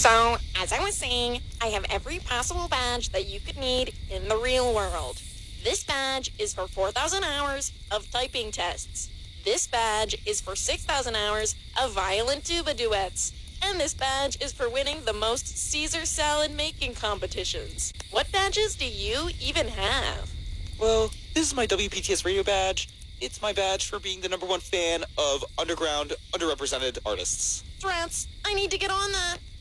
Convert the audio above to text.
So, as I was saying, I have every possible badge that you could need in the real world. This badge is for 4,000 hours of typing tests. This badge is for 6,000 hours of violin tuba duets. And this badge is for winning the most Caesar salad making competitions. What badges do you even have? Well, this is my WPTS radio badge. It's my badge for being the #1 fan of underground, underrepresented artists. Rats, I need to get on that.